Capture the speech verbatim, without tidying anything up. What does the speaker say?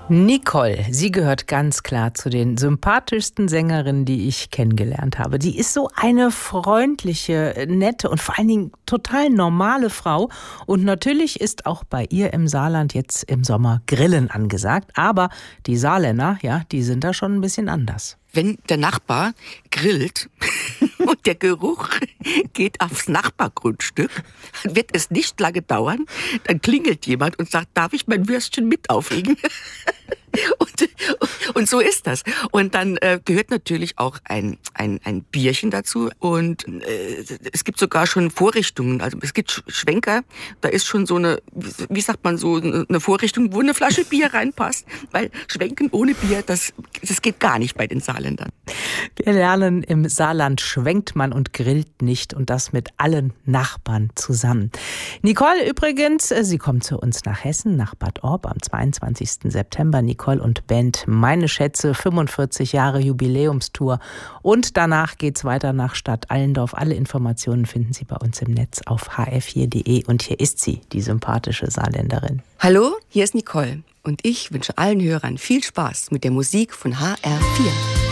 Nicole, sie gehört ganz klar zu den sympathischsten Sängerinnen, die ich kennengelernt habe. Die ist so eine freundliche, nette und vor allen Dingen total normale Frau. Und natürlich ist auch bei ihr im Saarland jetzt im Sommer Grillen angesagt. Aber die Saarländer, ja, die sind da schon ein bisschen anders. Wenn der Nachbar grillt und der Geruch geht aufs Nachbargrundstück, dann wird es nicht lange dauern. Dann klingelt jemand und sagt, darf ich mein Würstchen mit auflegen? Und, und so ist das. Und dann äh, gehört natürlich auch ein, ein, ein Bierchen dazu. Und äh, es gibt sogar schon Vorrichtungen. Also es gibt Schwenker, da ist schon so eine, wie sagt man so, eine Vorrichtung, wo eine Flasche Bier reinpasst. Weil Schwenken ohne Bier, das, das geht gar nicht bei den Saarländern. Wir lernen, im Saarland schwenkt man und grillt nicht. Und das mit allen Nachbarn zusammen. Nicole übrigens, sie kommt zu uns nach Hessen, nach Bad Orb am zweiundzwanzigsten September. Nicole und Band Meine Schätze, fünfundvierzig Jahre Jubiläumstour. Und danach geht's weiter nach Stadt Allendorf. Alle Informationen finden Sie bei uns im Netz auf h r vier punkt d e. Und hier ist sie, die sympathische Saarländerin. Hallo, hier ist Nicole. Und ich wünsche allen Hörern viel Spaß mit der Musik von H R vier.